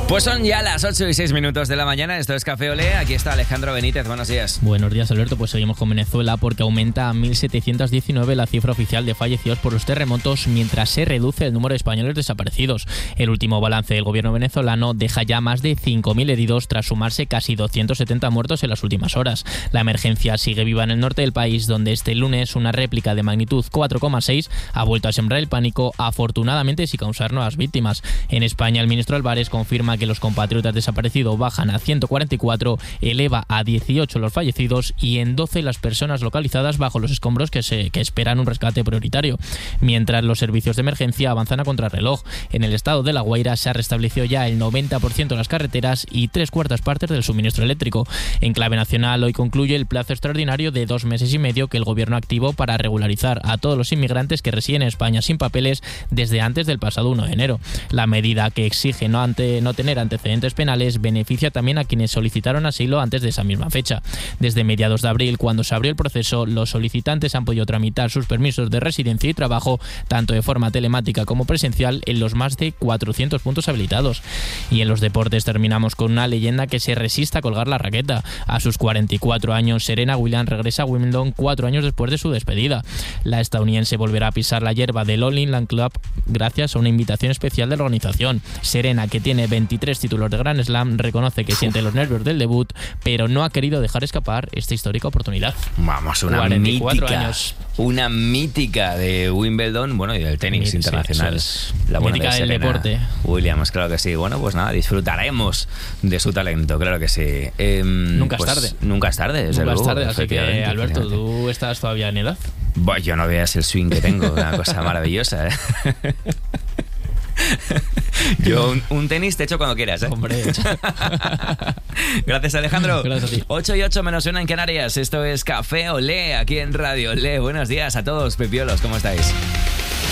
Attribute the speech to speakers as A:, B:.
A: Pues son ya las 8:06 de la mañana, esto es Café Olé, aquí está Alejandro Benítez, buenos días.
B: Buenos días, Alberto, pues seguimos con Venezuela porque aumenta a 1.719 la cifra oficial de fallecidos por los terremotos mientras se reduce el número de españoles desaparecidos. El último balance del gobierno venezolano deja ya más de 5.000 heridos tras sumarse casi 270 muertos en las últimas horas. La emergencia sigue viva en el norte del país, donde este lunes una réplica de magnitud 4,6 ha vuelto a sembrar el pánico, afortunadamente sin causar nuevas víctimas. En España, el ministro Álvarez confirma que los compatriotas desaparecidos bajan a 144, eleva a 18 los fallecidos y en 12 las personas localizadas bajo los escombros que esperan un rescate prioritario. Mientras los servicios de emergencia avanzan a contrarreloj. En el estado de La Guaira se ha restablecido ya el 90% de las carreteras y 3/4 partes del suministro eléctrico. En clave nacional, hoy concluye el plazo extraordinario de 2 meses y medio que el gobierno activó para regularizar a todos los inmigrantes que residen en España sin papeles desde antes del pasado 1 de enero. La medida, que exige no tener antecedentes penales, beneficia también a quienes solicitaron asilo antes de esa misma fecha. Desde mediados de abril, cuando se abrió el proceso, los solicitantes han podido tramitar sus permisos de residencia y trabajo tanto de forma telemática como presencial en los más de 400 puntos habilitados. Y en los deportes terminamos con una leyenda que se resiste a colgar la raqueta. A sus 44 años, Serena Williams regresa a Wimbledon 4 años después de su despedida. La estadounidense volverá a pisar la hierba del All England Club gracias a una invitación especial de la organización. Serena, que tiene 23 títulos de Grand Slam, reconoce que siente los nervios del debut, pero no ha querido dejar escapar esta histórica oportunidad.
A: Vamos, una
B: 44
A: mítica,
B: años.
A: Una mítica de Wimbledon, bueno, y del tenis internacional.
B: Sí,
A: la buena
B: mítica
A: de
B: del
A: Serena
B: deporte.
A: Williams, claro que sí. Bueno, pues nada, disfrutaremos de su talento, claro que sí.
B: Nunca
A: pues,
B: es tarde.
A: Nunca es tarde, desde
B: Nunca es
A: luego,
B: tarde, así que,
A: efectivamente,
B: Alberto,
A: efectivamente.
B: ¿tú estás todavía en edad?
A: Bueno, yo no veas el swing que tengo, una cosa maravillosa, ¿eh? Yo un tenis te echo cuando quieras, ¿eh?
B: Hombre,
A: Gracias, Alejandro.
B: Gracias a ti.
A: 8:08 en Canarias. Esto es Café Olé, aquí en Radio Olé. Buenos días a todos, pepiolos, ¿cómo estáis?